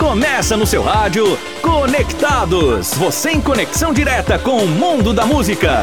Começa no seu rádio, Conectados. Você em conexão direta com o mundo da música.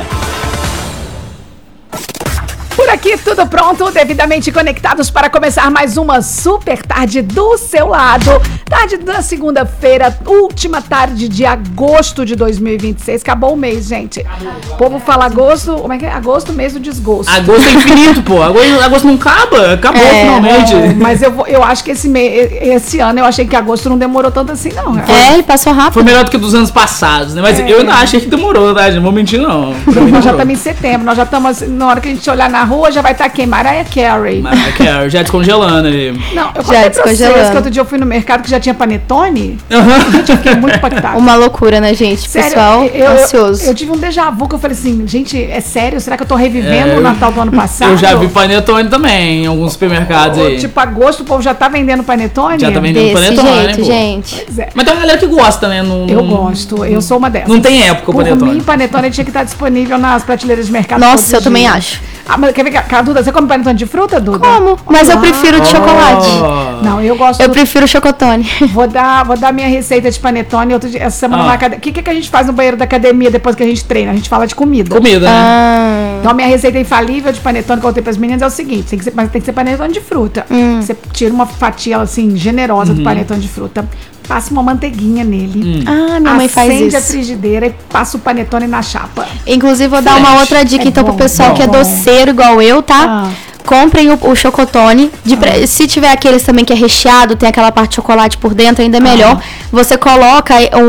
Por aqui, tudo pronto, devidamente conectados para começar mais uma super tarde do seu lado. Tarde da segunda-feira, última tarde de agosto de 2026. Acabou o mês, gente. O povo fala agosto, como é que é? Agosto, mês do desgosto. Agosto é infinito, pô. Agosto não acaba, acabou finalmente. Mas eu acho que esse ano eu achei que agosto não demorou tanto assim, não. Ele passou rápido. Foi melhor do que dos anos passados, né? Mas eu ainda achei que demorou, tá? Não vou mentir, não. Nós já estamos em setembro, nós já estamos, na hora que a gente olhar na rua, já vai estar quem? Mariah Carey. Mariah Carey, já descongelando ali. Não, eu contei pra vocês que outro dia eu fui no mercado que já tinha panetone. Gente, eu fiquei muito impactada. Uma loucura, né, gente? Sério, pessoal ansioso. Eu tive um déjà vu que eu falei assim, gente, é sério? Será que eu tô revivendo o Natal do ano passado? Eu já vi panetone também em alguns supermercados aí. Tipo, agosto o povo já tá vendendo panetone? Já tá vendendo panetone, jeito, né, gente. Pois é. Mas tem uma galera que gosta, né? Eu gosto, eu sou uma dessas. Não tem época o panetone. Por mim, panetone tinha que estar disponível nas prateleiras de mercado. Nossa, eu também acho. Ah, mas quer ver, Duda, você come panetone de fruta, Duda? Como? Mas eu prefiro de chocolate. Não, eu gosto. Eu prefiro chocotone. Vou dar minha receita de panetone essa semana na academia. O que a gente faz no banheiro da academia depois que a gente treina? A gente fala de comida. Comida, né? Então a minha receita infalível de panetone que eu contei pras meninas é o seguinte, mas tem que ser panetone de fruta. Você tira uma fatia assim generosa do panetone de fruta. Passa uma manteiguinha nele. Minha mãe faz isso. Acende a frigideira e passa o panetone na chapa. Inclusive, vou dar uma outra dica, então, pro pessoal que é doceiro igual eu, tá? Comprem o chocotone. Se tiver aqueles também que é recheado, tem aquela parte de chocolate por dentro, ainda é melhor. Você coloca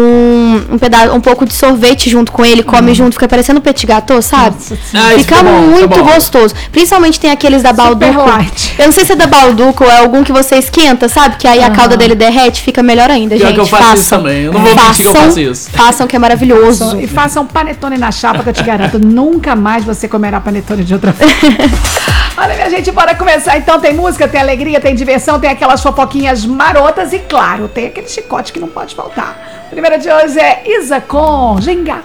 um pouco de sorvete junto com ele, come junto, fica parecendo petit gâteau, sabe? Fica muito gostoso. Principalmente tem aqueles da Balduco. Eu não sei se é da Balduco ou é algum que você esquenta, sabe? Que aí a calda dele derrete, fica melhor ainda, gente. Que eu faço isso também. Eu não vou mentir que eu faço isso. Façam, que é maravilhoso. E façam panetone na chapa, que eu te garanto, nunca mais você comerá panetone de outra forma. Olha, minha gente, bora começar. Então tem música, tem alegria, tem diversão, tem aquelas fofoquinhas marotas e, claro, tem aquele chicote que não pode faltar. A primeira de hoje é Isa com Ginga.